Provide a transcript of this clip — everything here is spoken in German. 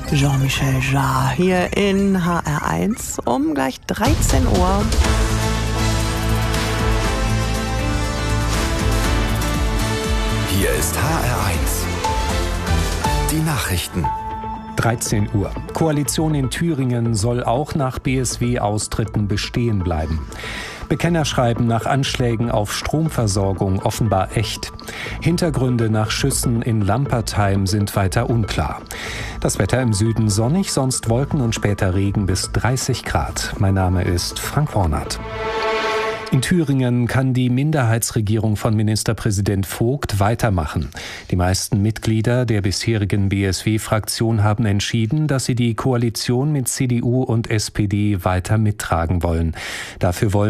Jean-Michel Jarre hier in HR1 um gleich 13 Uhr. Hier ist HR1. Die Nachrichten. 13 Uhr. Koalition in Thüringen soll auch nach BSW-Austritten bestehen bleiben. Bekennerschreiben nach Anschlägen auf Stromversorgung offenbar echt. Hintergründe nach Schüssen in Lampertheim sind weiter unklar. Das Wetter im Süden sonnig, sonst Wolken und später Regen bis 30 Grad. Mein Name ist Frank Hornath. In Thüringen kann die Minderheitsregierung von Ministerpräsident Vogt weitermachen. Die meisten Mitglieder der bisherigen BSW-Fraktion haben entschieden, dass sie die Koalition mit CDU und SPD weiter mittragen wollen. Dafür wollen